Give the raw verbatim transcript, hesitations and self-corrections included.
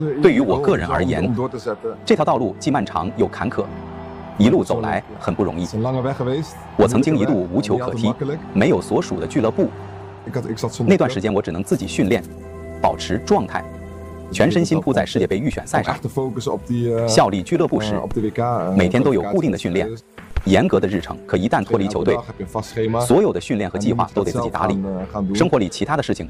对于我个人而言，这条道路既漫长又坎坷，一路走来很不容易。我曾经一度无球可踢，没有所属的俱乐部，那段时间我只能自己训练，保持状态，全身心扑在世界杯预选赛上。效力俱乐部时，每天都有固定的训练，严格的日程，可一旦脱离球队，所有的训练和计划都得自己打理，生活里其他的事情